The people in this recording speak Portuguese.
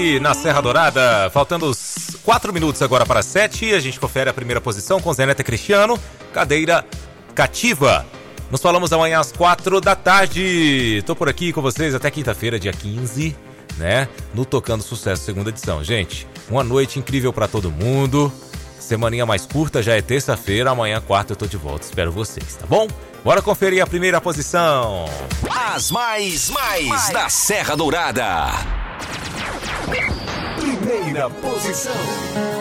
aqui na Serra Dourada, faltando 4 minutos agora para 7, a gente confere a primeira posição com Zé Neto e Cristiano, Cadeira Cativa. Nos falamos amanhã às 4 da tarde. Tô por aqui com vocês até quinta-feira, dia 15, né? No Tocando Sucesso, segunda edição. Gente, uma noite incrível para todo mundo. Semaninha mais curta, já é terça-feira, amanhã, quarta, eu tô de volta. Espero vocês, tá bom? Bora conferir a primeira posição. As mais da Serra Dourada. Primeira posição.